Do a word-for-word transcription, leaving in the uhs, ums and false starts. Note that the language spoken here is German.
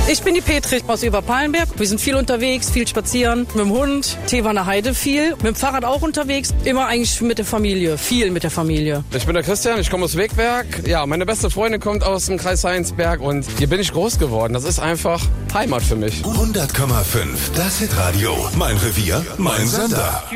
Ich bin die Petri aus Überpallenberg. Wir sind viel unterwegs, viel spazieren. Mit dem Hund, Teewaner Heide viel. Mit dem Fahrrad auch unterwegs. Immer eigentlich mit der Familie. Viel mit der Familie. Ich bin der Christian, ich komme aus Wegberg. Ja, meine beste Freundin kommt aus dem Kreis Heinsberg. Und hier bin ich groß geworden. Das ist einfach Heimat für mich. hundert Komma fünf, das Hitradio. Mein Revier, mein Sender.